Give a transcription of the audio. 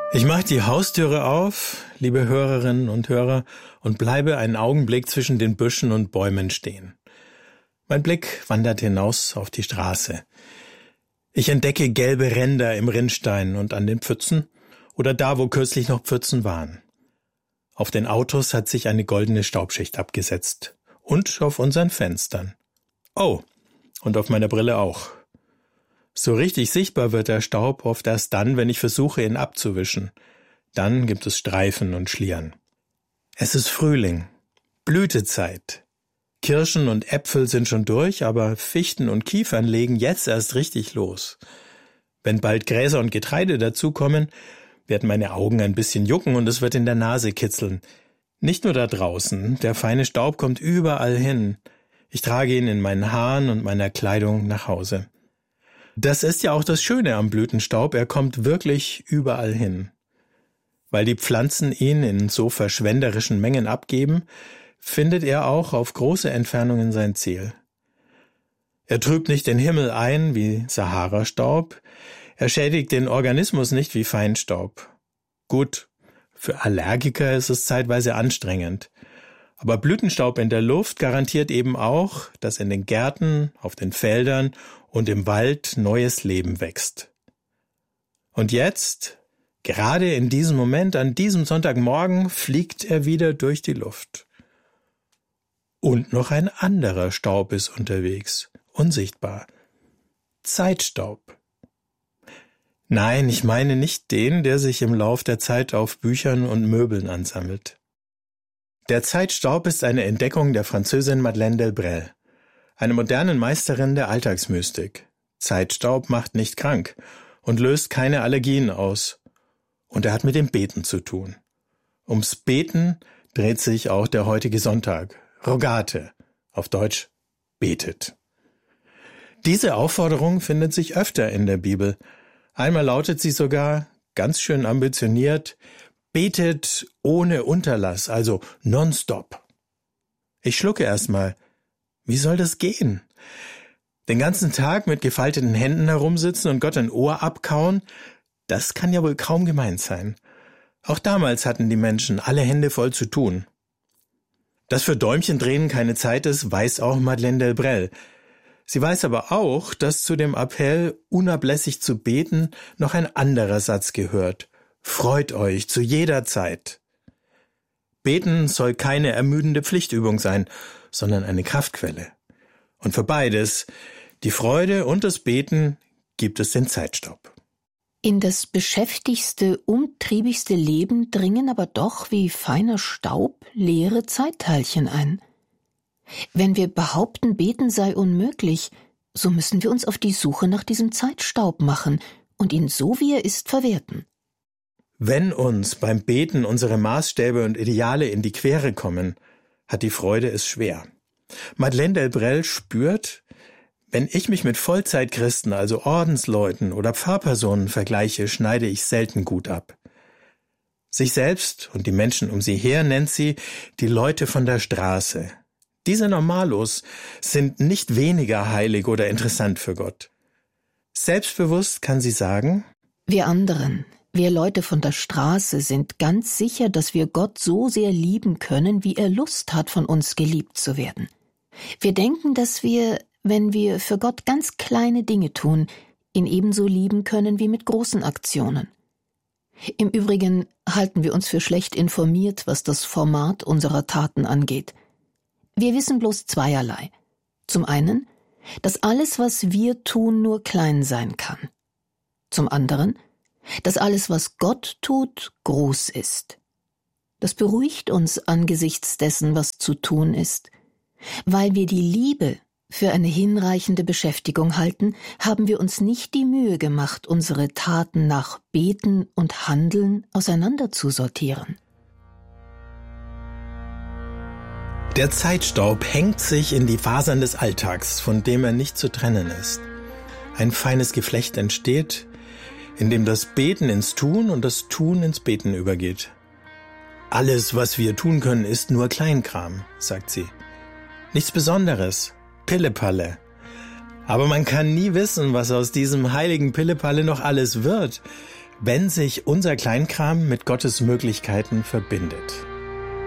Ich mache die Haustüre auf, liebe Hörerinnen und Hörer, und bleibe einen Augenblick zwischen den Büschen und Bäumen stehen. Mein Blick wandert hinaus auf die Straße. Ich entdecke gelbe Ränder im Rinnstein und an den Pfützen oder da, wo kürzlich noch Pfützen waren. Auf den Autos hat sich eine goldene Staubschicht abgesetzt und auf unseren Fenstern. Oh, und auf meiner Brille auch. So richtig sichtbar wird der Staub oft erst dann, wenn ich versuche, ihn abzuwischen. Dann gibt es Streifen und Schlieren. Es ist Frühling, Blütezeit. Kirschen und Äpfel sind schon durch, aber Fichten und Kiefern legen jetzt erst richtig los. Wenn bald Gräser und Getreide dazukommen, werden meine Augen ein bisschen jucken und es wird in der Nase kitzeln. Nicht nur da draußen, der feine Staub kommt überall hin. Ich trage ihn in meinen Haaren und meiner Kleidung nach Hause. Das ist ja auch das Schöne am Blütenstaub, er kommt wirklich überall hin. Weil die Pflanzen ihn in so verschwenderischen Mengen abgeben, findet er auch auf große Entfernungen sein Ziel. Er trübt nicht den Himmel ein wie Sahara-Staub, er schädigt den Organismus nicht wie Feinstaub. Gut, für Allergiker ist es zeitweise anstrengend. Aber Blütenstaub in der Luft garantiert eben auch, dass in den Gärten, auf den Feldern und im Wald neues Leben wächst. Und jetzt, gerade in diesem Moment, an diesem Sonntagmorgen, fliegt er wieder durch die Luft. Und noch ein anderer Staub ist unterwegs, unsichtbar. Zeitstaub. Nein, ich meine nicht den, der sich im Lauf der Zeit auf Büchern und Möbeln ansammelt. Der Zeitstaub ist eine Entdeckung der Französin Madeleine Delbrel, eine modernen Meisterin der Alltagsmystik. Zeitstaub macht nicht krank und löst keine Allergien aus. Und er hat mit dem Beten zu tun. Ums Beten dreht sich auch der heutige Sonntag. Rogate, auf Deutsch betet. Diese Aufforderung findet sich öfter in der Bibel. Einmal lautet sie sogar, ganz schön ambitioniert, betet ohne Unterlass, also nonstop. Ich schlucke erstmal. Wie soll das gehen? Den ganzen Tag mit gefalteten Händen herumsitzen und Gott ein Ohr abkauen? Das kann ja wohl kaum gemeint sein. Auch damals hatten die Menschen alle Hände voll zu tun. Dass für Däumchendrehen keine Zeit ist, weiß auch Madeleine Delbrel. Sie weiß aber auch, dass zu dem Appell, unablässig zu beten, noch ein anderer Satz gehört. Freut euch zu jeder Zeit. Beten soll keine ermüdende Pflichtübung sein, sondern eine Kraftquelle. Und für beides, die Freude und das Beten, gibt es den Zeitstaub. In das beschäftigste, umtriebigste Leben dringen aber doch wie feiner Staub leere Zeitteilchen ein. Wenn wir behaupten, Beten sei unmöglich, so müssen wir uns auf die Suche nach diesem Zeitstaub machen und ihn so wie er ist verwerten. Wenn uns beim Beten unsere Maßstäbe und Ideale in die Quere kommen, hat die Freude es schwer. Madeleine Delbrel spürt, wenn ich mich mit Vollzeitchristen, also Ordensleuten oder Pfarrpersonen vergleiche, schneide ich selten gut ab. Sich selbst und die Menschen um sie her nennt sie die Leute von der Straße. Diese Normalos sind nicht weniger heilig oder interessant für Gott. Selbstbewusst kann sie sagen, wir anderen, wir Leute von der Straße sind ganz sicher, dass wir Gott so sehr lieben können, wie er Lust hat, von uns geliebt zu werden. Wir denken, dass wir, wenn wir für Gott ganz kleine Dinge tun, ihn ebenso lieben können wie mit großen Aktionen. Im Übrigen halten wir uns für schlecht informiert, was das Format unserer Taten angeht. Wir wissen bloß zweierlei. Zum einen, dass alles, was wir tun, nur klein sein kann. Zum anderen, dass alles, was Gott tut, groß ist. Das beruhigt uns angesichts dessen, was zu tun ist. Weil wir die Liebe für eine hinreichende Beschäftigung halten, haben wir uns nicht die Mühe gemacht, unsere Taten nach Beten und Handeln auseinanderzusortieren. Der Zeitstaub hängt sich in die Fasern des Alltags, von dem er nicht zu trennen ist. Ein feines Geflecht entsteht, in dem das Beten ins Tun und das Tun ins Beten übergeht. Alles, was wir tun können, ist nur Kleinkram, sagt sie. Nichts Besonderes, Pillepalle. Aber man kann nie wissen, was aus diesem heiligen Pillepalle noch alles wird, wenn sich unser Kleinkram mit Gottes Möglichkeiten verbindet.